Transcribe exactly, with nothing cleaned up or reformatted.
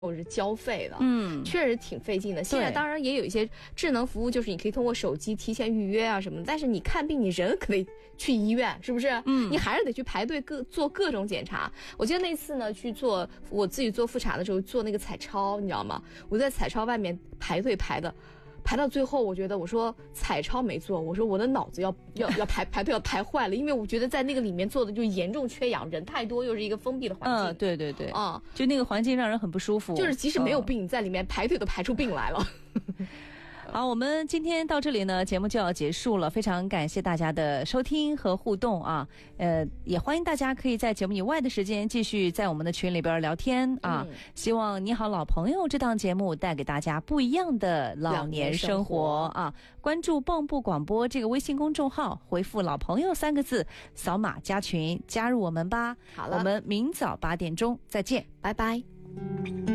或者是交费的， 嗯， 确实挺费劲的。现在当然也有一些智能服务，就是你可以通过手机提前预约啊什么的，但是你看病你人可得去医院，是不是？嗯，你还是得去排队各做各种检查。我记得那次呢去做我自己做复查的时候做那个彩超，你知道吗？我在彩超外面排队排的。排到最后，我觉得我说彩超没做，我说我的脑子要要要排排队要排坏了，因为我觉得在那个里面做的就严重缺氧，人太多，又是一个封闭的环境。 嗯，对对对， 啊、嗯， 就那个环境让人很不舒服。 就是即使没有病，嗯、在里面排队都排出病来了。 好，我们今天到这里呢，节目就要结束了。非常感谢大家的收听和互动啊，呃，也欢迎大家可以在节目以外的时间继续在我们的群里边聊天啊。嗯、希望你好老朋友这档节目带给大家不一样的老年生活啊。关注蚌埠广播这个微信公众号，回复老朋友三个字，扫码加群，加入我们吧。 好了， 我们明早八点钟再见， 拜拜。